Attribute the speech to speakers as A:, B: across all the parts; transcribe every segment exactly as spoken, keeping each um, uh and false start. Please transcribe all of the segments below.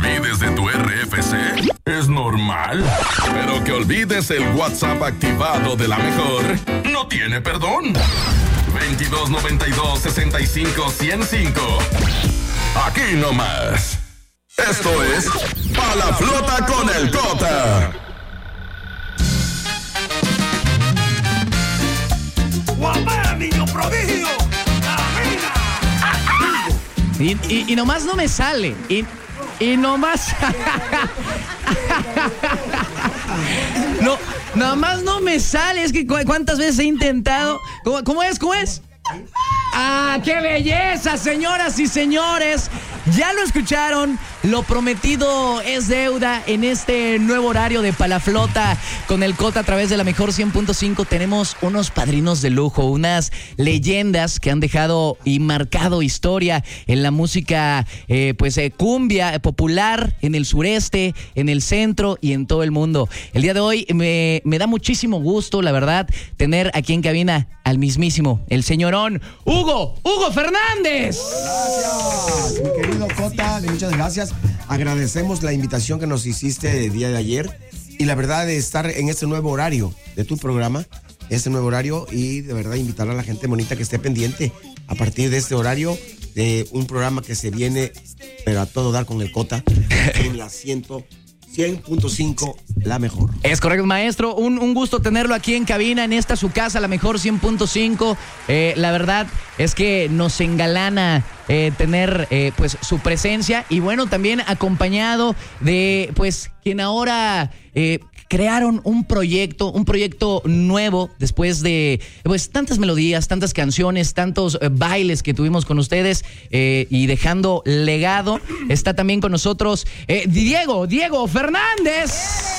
A: olvides de tu R F C es normal. Pero que olvides el WhatsApp activado de la mejor no tiene perdón. veintidós noventa y dos sesenta y cinco ciento cinco. Aquí nomás. Esto es Pa' la Flota con el Cota.
B: ¡Guapá, niño prodigio!
C: Y, y, y nomás no me sale. Y, y nomás. No, nomás no me sale. Es que cu- cuántas veces he intentado. ¿Cómo, cómo es? ¿Cómo es? ¡Ah, qué belleza, señoras y señores! Ya lo escucharon, lo prometido es deuda en este nuevo horario de Palaflota con el Cota a través de la mejor cien punto cinco. Tenemos unos padrinos de lujo, unas leyendas que han dejado y marcado historia en la música eh, pues eh, cumbia eh, popular en el sureste, en el centro y en todo el mundo. El día de hoy me, me da muchísimo gusto, la verdad, tener aquí en cabina al mismísimo, el señorón Hugo, Hugo Fernández.
D: Gracias, mi querido Cota, muchas gracias. Agradecemos la invitación que nos hiciste el día de ayer y la verdad de estar en este nuevo horario de tu programa, este nuevo horario y de verdad invitar a la gente bonita que esté pendiente a partir de este horario de un programa que se viene pero a todo dar con el Cota en la cien punto cinco, la mejor.
C: Es correcto, maestro. Un, un gusto tenerlo aquí en cabina, en esta su casa, la mejor cien punto cinco. Eh, la verdad es que nos engalana eh, tener eh, pues su presencia y bueno, también acompañado de pues quien ahora eh, crearon un proyecto, un proyecto nuevo después de pues tantas melodías, tantas canciones, tantos eh, bailes que tuvimos con ustedes eh, y dejando legado. Está también con nosotros eh, Diego, Diego Fernández.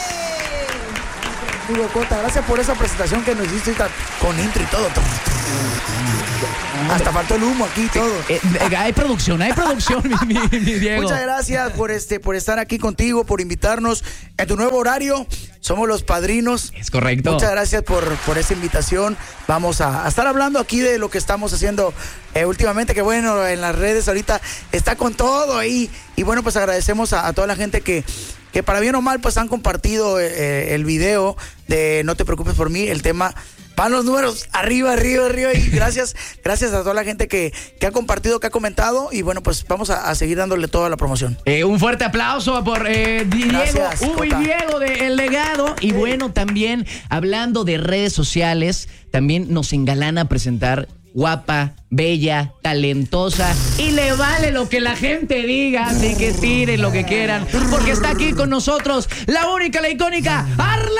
B: Hugo Cota, gracias por esa presentación que nos hiciste ahorita con intro y todo. Hasta faltó el humo aquí y todo.
C: Eh, eh, hay producción, hay producción, mi, mi, mi Diego.
B: Muchas gracias por este, por estar aquí contigo, por invitarnos en tu nuevo horario. Somos los padrinos.
C: Es correcto.
B: Muchas gracias por, por esa invitación. Vamos a, a estar hablando aquí de lo que estamos haciendo eh, últimamente, que bueno, en las redes ahorita está con todo ahí. Y bueno, pues agradecemos a, a toda la gente que, que para bien o mal pues han compartido eh, el video de No te preocupes por mí, el tema. Van los números arriba, arriba, arriba y gracias, gracias a toda la gente que, que ha compartido, que ha comentado y bueno, pues vamos a, a seguir dándole toda la promoción.
C: Eh, un fuerte aplauso por eh, Diego,
B: Gracias,
C: Hugo y
B: Cota.
C: Diego de El Legado. Y bueno, también hablando de redes sociales, también nos engalana presentar guapa, bella, talentosa y le vale lo que la gente diga, así que tiren lo que quieran, porque está aquí con nosotros la única, la icónica, Arlet.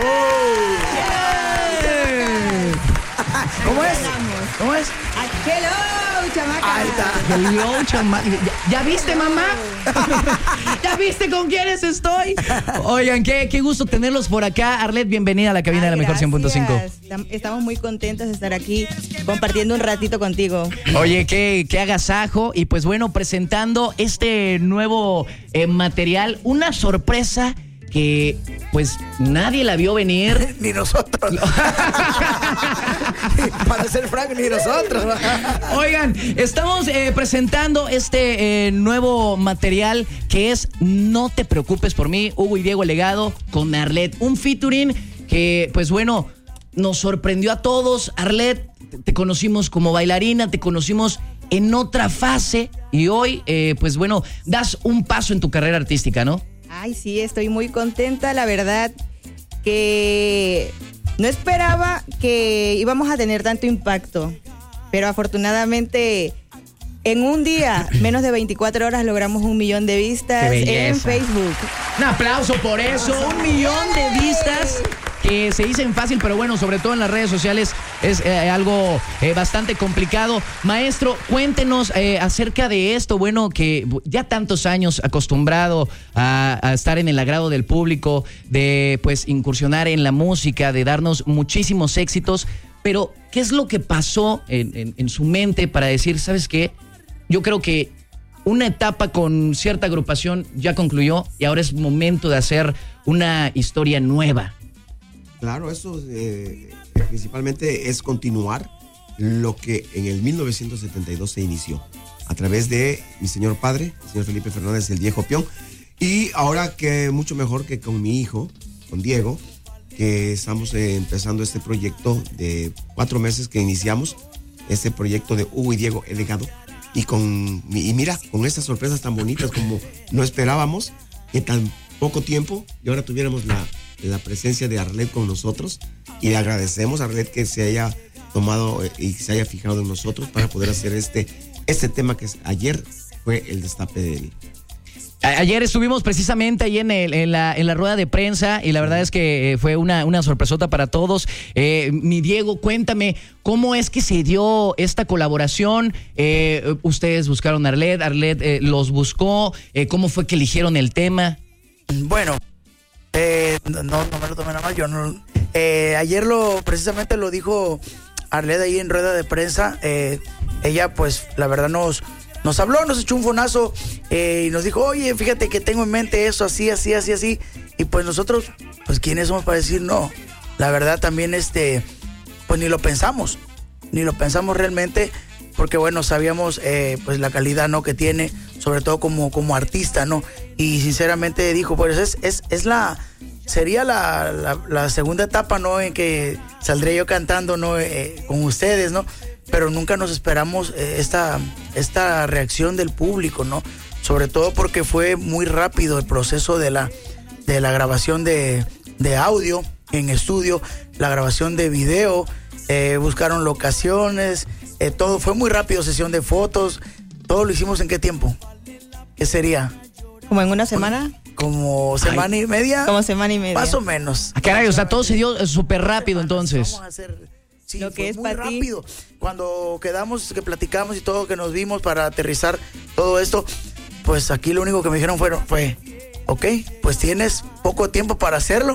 B: ¿Cómo es? ¿Cómo es?
E: Hello, chamaca.
B: Ahí está.
C: Hello, chama- ¿Ya, ¿Ya viste, mamá? ¿Ya viste con quiénes estoy? Oigan, qué, qué gusto tenerlos por acá. Arlet, bienvenida a la cabina
E: Ah,
C: de la mejor cien punto cinco.
E: gracias. Estam- Estamos muy contentos de estar aquí compartiendo un ratito contigo.
C: Oye, qué, qué agasajo. Y pues bueno, presentando este nuevo eh, material, una sorpresa que pues nadie la vio venir.
B: Ni nosotros. Para ser frank, ni nosotros.
C: Oigan, estamos eh, presentando este eh, nuevo material que es No te preocupes por mí, Hugo y Diego El Legado con Arlet. Un featuring que, pues bueno, nos sorprendió a todos. Arlet, te, te conocimos como bailarina, te conocimos en otra fase y hoy, eh, pues bueno, das un paso en tu carrera artística, ¿no?
E: Ay, sí, estoy muy contenta, la verdad que no esperaba que íbamos a tener tanto impacto, pero afortunadamente en un día, menos de veinticuatro horas, logramos un millón de vistas en Facebook.
C: Un aplauso por eso, un millón de vistas que se dicen fácil, pero bueno, sobre todo en las redes sociales es eh, algo eh, bastante complicado. Maestro, cuéntenos eh, acerca de esto, bueno, que ya tantos años acostumbrado a, a estar en el agrado del público, de pues incursionar en la música, de darnos muchísimos éxitos, pero ¿qué es lo que pasó en, en, en su mente para decir, ¿sabes qué? Yo creo que una etapa con cierta agrupación ya concluyó y ahora es momento de hacer una historia nueva?
D: Claro, eso eh, principalmente es continuar lo que en el mil novecientos setenta y dos se inició a través de mi señor padre, el señor Felipe Fernández, el viejo peón, Y ahora que mucho mejor que con mi hijo, con Diego, que estamos eh, empezando este proyecto de cuatro meses que iniciamos, este proyecto de Hugo y Diego, el legado. Y, con, y mira, con estas sorpresas tan bonitas como no esperábamos, en tan poco tiempo, y ahora tuviéramos la, la presencia de Arlet con nosotros. Y le agradecemos a Arlet que se haya tomado eh, y se haya fijado en nosotros para poder hacer este, este tema que es, ayer fue el destape de él.
C: Ayer estuvimos precisamente ahí en, el, en, la, en la rueda de prensa y la verdad es que fue una, una sorpresota para todos. Eh, mi Diego, cuéntame, ¿cómo es que se dio esta colaboración? Eh, ustedes buscaron a Arlet, Arlet eh, los buscó, eh, ¿cómo fue que eligieron el tema?
B: Bueno, eh, no, no me lo tomé nada más, yo no. Eh, ayer lo, precisamente lo dijo Arlet ahí en rueda de prensa. Eh, ella, pues, la verdad nos... Nos habló, nos echó un fonazo eh, y nos dijo, oye, fíjate que tengo en mente eso, así, así, así, así. Y pues nosotros, pues, ¿quiénes somos para decir no? La verdad también, este, pues ni lo pensamos, ni lo pensamos realmente, porque bueno, sabíamos, eh, pues, la calidad, ¿no?, que tiene, sobre todo como, como artista, ¿no? Y sinceramente dijo, pues, es, es, es la, sería la, la, la segunda etapa, ¿no?, en que saldré yo cantando, ¿no?, eh, con ustedes, ¿no? Pero nunca nos esperamos eh, esta, esta reacción del público, ¿no? Sobre todo porque fue muy rápido el proceso de la, de la grabación de, de audio en estudio, la grabación de video, eh, buscaron locaciones, eh, todo fue muy rápido, sesión de fotos, todo lo hicimos ¿en qué tiempo? ¿Qué sería?
E: ¿Como en una semana?
B: Como semana
C: Ay,
B: y media.
E: Como semana y media.
B: Más o menos.
C: Ah, caray, o sea, todo se dio súper rápido entonces.
B: Vamos a hacer... Sí,
E: lo que
B: fue
E: es
B: muy
E: para ti.
B: rápido. Cuando quedamos, que platicamos y todo, que nos vimos para aterrizar todo esto, pues aquí lo único que me dijeron fue, fue ok, pues tienes poco tiempo para hacerlo.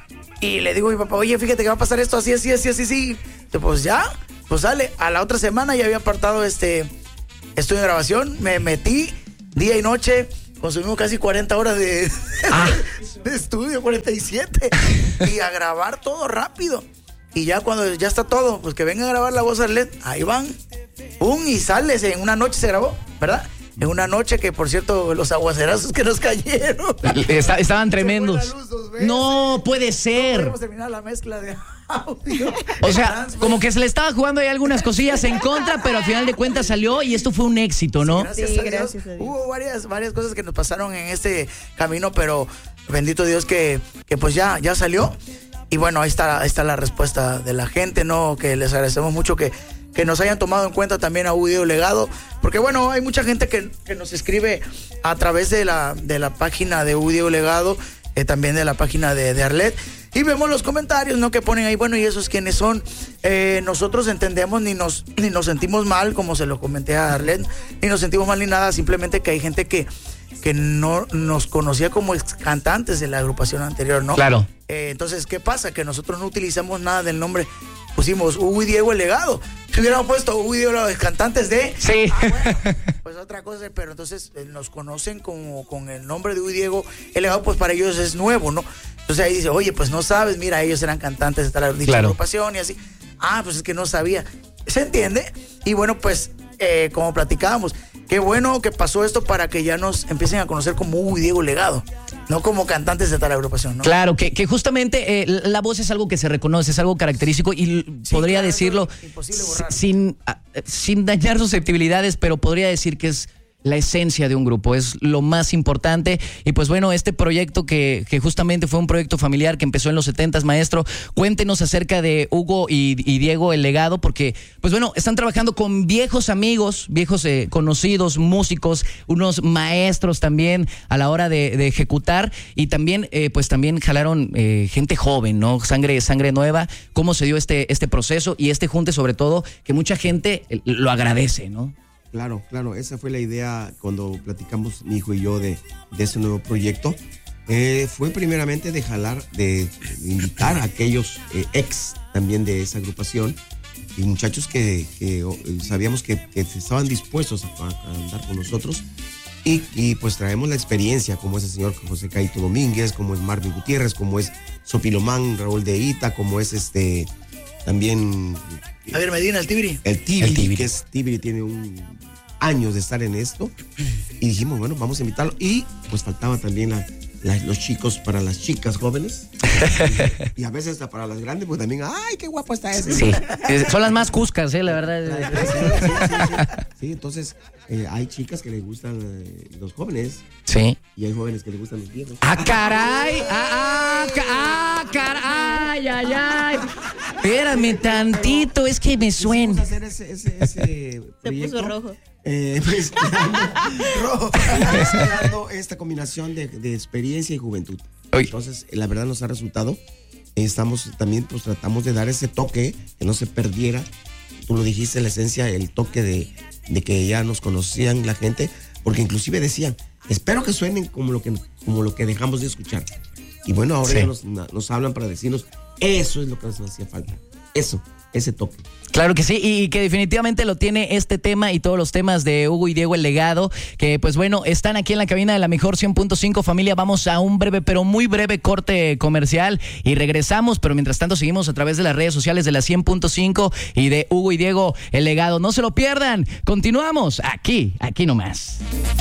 B: Y le digo a mi papá, oye, fíjate que va a pasar esto así, así, así, así, así. Y pues ya, pues sale. A la otra semana ya había apartado este estudio de grabación, me metí día y noche, consumimos casi cuarenta horas de,
C: Ah.
B: de estudio, cuarenta y siete, y a grabar todo rápido. Y ya cuando ya está todo, pues que vengan a grabar la voz Arlet, ahí van, pum, y sales, en una noche se grabó, ¿verdad? En una noche que, por cierto, los aguacerazos que nos cayeron.
C: Está, estaban tremendos.
B: Se fue la luz dos veces.
C: No puede
B: No
C: ser.
B: podemos terminar la mezcla de audio.
C: O sea, como que se le estaba jugando ahí algunas cosillas en contra, pero al final de cuentas salió y esto fue un éxito, ¿no?
B: Gracias,
E: Sí,
B: a Dios.
E: gracias a Dios.
B: Hubo varias, varias cosas que nos pasaron en este camino, pero bendito Dios que, que pues ya, ya salió. Y bueno, ahí está, ahí está la respuesta de la gente, ¿no? Que les agradecemos mucho que, que nos hayan tomado en cuenta también a Hugo y Diego Legado. Porque bueno, hay mucha gente que, que nos escribe a través de la, de la página de Hugo y Diego Legado, eh, también de la página de, de Arlet. Y vemos los comentarios, ¿no?, que ponen ahí, bueno, ¿y esos quiénes son? Eh, nosotros entendemos ni nos, ni nos sentimos mal, como se lo comenté a Arlet, ni nos sentimos mal ni nada, simplemente que hay gente que, que no nos conocía como ex cantantes de la agrupación anterior, ¿no?
C: Claro.
B: Eh, entonces, ¿qué pasa? Que nosotros no utilizamos nada del nombre, pusimos Hugo y Diego el Legado. Si hubiéramos puesto Hugo y Diego los cantantes de...
C: Sí.
B: Ah, bueno, pues otra cosa, pero entonces eh, nos conocen como con el nombre de Hugo y Diego el Legado, pues para ellos es nuevo, ¿no? Entonces ahí dice, oye, pues no sabes, mira, ellos eran cantantes de tal dicha
C: Claro.
B: agrupación y así. Ah, pues es que no sabía. ¿Se entiende? Y bueno, pues, eh, como platicábamos, qué bueno que pasó esto para que ya nos empiecen a conocer como Hugo y Diego Legado, no como cantantes de tal agrupación, ¿no?
C: Claro, que, que justamente eh, la voz es algo que se reconoce, es algo característico y
B: Sí,
C: podría
B: claro,
C: decirlo
B: eso es imposible borrar.
C: sin, ah, sin dañar susceptibilidades, pero podría decir que es la esencia de un grupo, es lo más importante. Y pues bueno, este proyecto que, que justamente fue un proyecto familiar que empezó en los setentas, maestro, cuéntenos acerca de Hugo y, y Diego el Legado, porque pues bueno, están trabajando con viejos amigos, viejos eh, conocidos, músicos, unos maestros también a la hora de, de ejecutar, y también eh, pues también jalaron eh, gente joven, ¿no? Sangre, sangre nueva. ¿Cómo se dio este, este proceso y este junte, sobre todo, que mucha gente eh, lo agradece, ¿no?
D: Claro, claro, esa fue la idea cuando platicamos mi hijo y yo de, de ese nuevo proyecto. Eh, fue primeramente de jalar, de, de invitar a aquellos eh, ex también de esa agrupación y muchachos que, que oh, sabíamos que, que estaban dispuestos a, a andar con nosotros y, y pues traemos la experiencia, como es el señor José Caito Domínguez, como es Marvin Gutiérrez, como es Sopilomán, Raúl de Ita, como es este también
B: A ver, Medina, el Tibiri.
D: el Tibiri,
C: El Tibiri.
D: que es Tibiri, tiene un años de estar en esto y dijimos, bueno, vamos a invitarlo. Y pues faltaba también la, la, los chicos para las chicas jóvenes y, y a veces hasta para las grandes, pues también, ¡ay, qué guapo está ese!
C: Sí, son las más cuscas, ¿eh? La verdad.
D: Sí, sí, sí, sí. Sí, entonces eh, hay chicas que les gustan eh, los jóvenes.
C: Sí.
D: Y hay jóvenes que les gustan los viejos.
C: ¡Ah, caray! ¡Ah, ah, ca- ah caray! ¡Ay, ay! Espérame tantito, es que me suena.
D: Vamos a hacer ese, ese, ese proyecto.
E: Se puso rojo.
D: Eh, mezclando, rojo, mezclando esta combinación de, de experiencia y juventud.
C: Uy.
D: Entonces, la verdad nos ha resultado. Estamos también, pues tratamos de dar ese toque, que no se perdiera. Tú lo dijiste, la esencia, el toque de, de que ya nos conocían la gente, porque inclusive decían, espero que suenen como lo que, como lo que dejamos de escuchar. Y bueno, ahora
C: Sí.
D: ya nos, nos hablan para decirnos, eso es lo que nos hacía falta. Eso, ese toque.
C: Claro que sí, y que definitivamente lo tiene este tema y todos los temas de Hugo y Diego El Legado, que pues bueno, están aquí en la cabina de la mejor cien punto cinco. Familia, vamos a un breve, pero muy breve corte comercial y regresamos, pero mientras tanto seguimos a través de las redes sociales de la cien punto cinco y de Hugo y Diego El Legado. No se lo pierdan, continuamos aquí, aquí nomás.